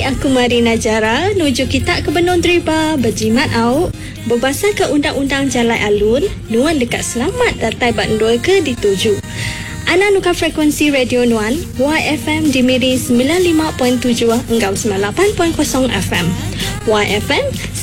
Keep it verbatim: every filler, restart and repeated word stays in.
aku Marina Jara. Nuju kita ke Benong Driba, berjimat au. Berbasar ke Undang-Undang Jalan Alun, nuan dekat selamat datai bandoi ke dituju. Ana nuka frekuensi Radio Nuan, Y F M di Miri sembilan puluh lima perpuluhan tujuh enggau sembilan puluh lapan perpuluhan kosong F M. Y F M